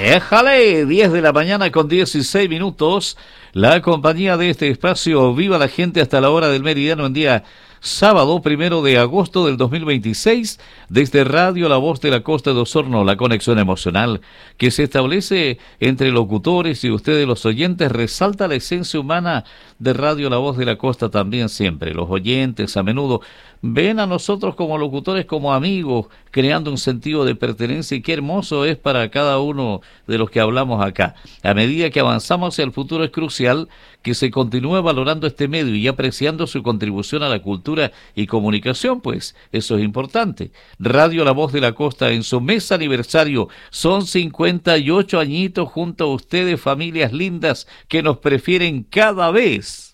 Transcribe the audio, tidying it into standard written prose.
Éjale, 10 de la mañana con 16 minutos. La compañía de este espacio Viva la Gente hasta la hora del meridiano en día sábado 1 de agosto del 2026, desde Radio La Voz de la Costa de Osorno, la conexión emocional que se establece entre locutores y ustedes los oyentes resalta la esencia humana de Radio La Voz de la Costa también siempre. Los oyentes a menudo ven a nosotros como locutores, como amigos, creando un sentido de pertenencia y qué hermoso es para cada uno de los que hablamos acá. A medida que avanzamos hacia el futuro es crucial que se continúe valorando este medio y apreciando su contribución a la cultura y comunicación, pues eso es importante. Radio La Voz de la Costa en su mes aniversario son 58 añitos junto a ustedes, familias lindas que nos prefieren cada vez.